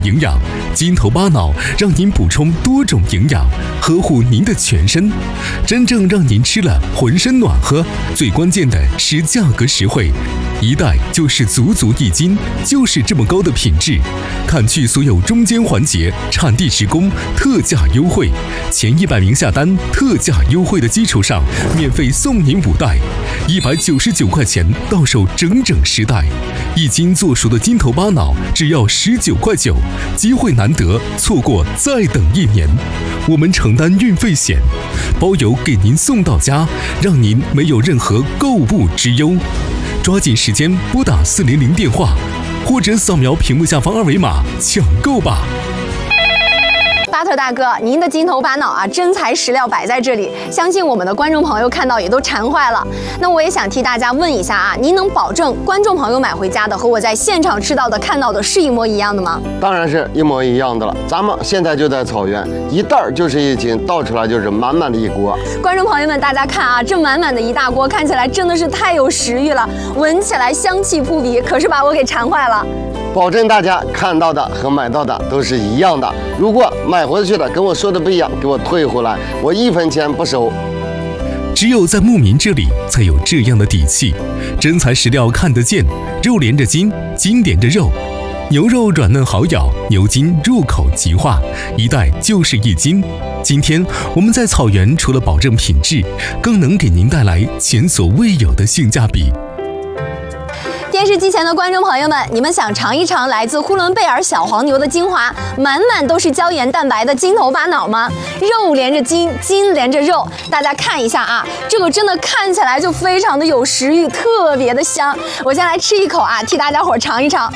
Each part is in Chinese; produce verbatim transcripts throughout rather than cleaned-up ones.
营养，金头巴脑让您补充多种营养，呵护您的全身，真正让您吃了浑身暖和。最关键的是价格实惠，一袋就是足足一斤，就是这么高的品质。砍去所有中间环节，产地直供，特价优惠，前一百名下单，特价优惠的基础上，免费送您五袋，一百九十九块钱到手整整十袋，一斤做熟的金头巴脑只要十九块九。机会难得，错过再等一年。我们承担运费险，包邮给您送到家，让您没有任何购物之忧。抓紧时间拨打四零零电话，或者扫描屏幕下方二维码抢购吧。 巴特大哥，您的金头巴脑啊，真材实料摆在这里，相信我们的观众朋友看到也都馋坏了。那我也想替大家问一下啊，您能保证观众朋友买回家的和我在现场吃到的、看到的是一模一样的吗？ 当然是一模一样的了。咱们现在就在草原，一袋儿就是一斤，倒出来就是满满的一锅。 观众朋友们，大家看啊，这满满的一大锅，看起来真的是太有食欲了，闻起来香气扑鼻，可是把我给馋坏了。 保证大家看到的和买到的都是一样的。如果买回去的跟我说的不一样，给我退回来，我一分钱不收。 只有在牧民这里才有这样的底气，真材实料看得见，肉连着筋，筋连着肉，牛肉软嫩好咬，牛筋入口即化，一袋就是一斤。今天我们在草原除了保证品质，更能给您带来前所未有的性价比。 电视机前的观众朋友们，你们想尝一尝来自呼伦贝尔小黄牛的精华，满满都是胶原蛋白的金头巴脑吗？肉连着筋，筋连着肉，大家看一下啊，这个真的看起来就非常的有食欲，特别的香。我先来吃一口啊，替大家伙尝一尝。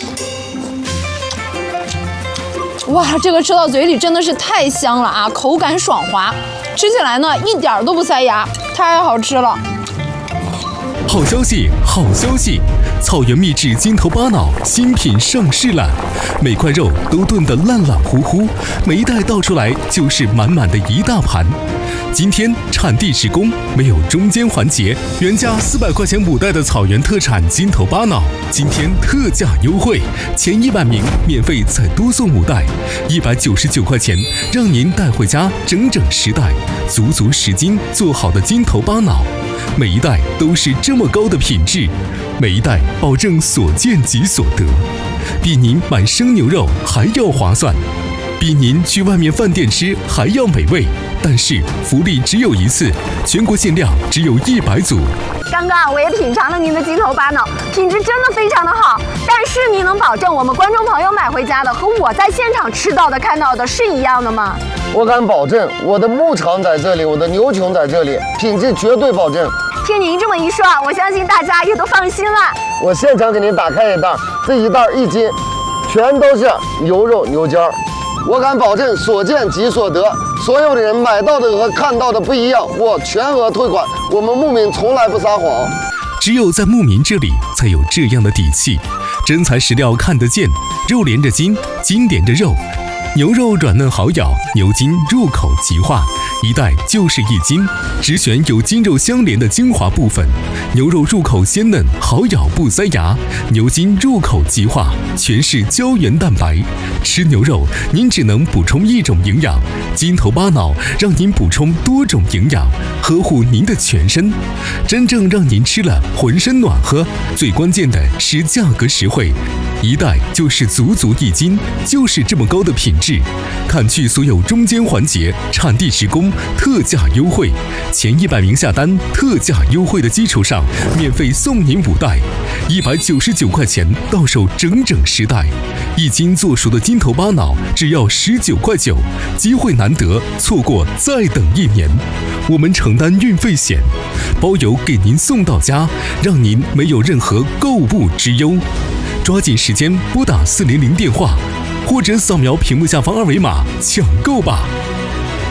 哇，这个吃到嘴里真的是太香了啊，口感爽滑，吃起来呢一点都不塞牙，太好吃了。 好消息，好消息！草原秘制金头巴脑新品上市了，每块肉都炖得烂烂糊糊，每一袋倒出来就是满满的一大盘。今天产地直供，没有中间环节，原价四百块钱五袋的草原特产金头巴脑，今天特价优惠，前一百名免费再多送五袋，一百九十九块钱，让您带回家整整十袋，足足十斤做好的金头巴脑。每一袋都是这么高的品质，每一袋保证所见即所得，比您买生牛肉还要划算，比您去外面饭店吃还要美味。但是福利只有一次，全国限量只有一百组。 刚刚啊，我也品尝了您的金头巴脑，品质真的非常的好。但是您能保证我们观众朋友买回家的和我在现场吃到的、看到的是一样的吗？ 我敢保证，我的牧场在这里，我的牛群在这里，品质绝对保证。 听您这么一说啊，我相信大家也都放心了。 我现场给您打开一袋，这一袋一斤，全都是牛肉牛筋儿。我敢保证，所见即所得。所有的人买到的和看到的不一样，我全额退款。我们牧民从来不撒谎。 只有在牧民这里才有这样的底气，真材实料看得见，肉连着筋，筋连着肉，牛肉软嫩好咬，牛筋入口即化，一袋就是一斤，只选有筋肉相连的精华部分，牛肉入口鲜嫩好咬不塞牙，牛筋入口即化，全是胶原蛋白。吃牛肉您只能补充一种营养，金头巴脑让您补充多种营养，呵护您的全身，真正让您吃了浑身暖和。最关键的是价格实惠，一袋就是足足一斤，就是这么高的品质。砍去所有中间环节，产地直供，特价优惠，前一百名下单，特价优惠的基础上，免费送您五袋，一百九十九块钱到手整整十袋，一斤做熟的金头巴脑只要十九块九，机会难得，错过再等一年。我们承担运费险，包邮给您送到家，让您没有任何购物之忧。抓紧时间拨打四零零电话，或者扫描屏幕下方二维码抢购吧。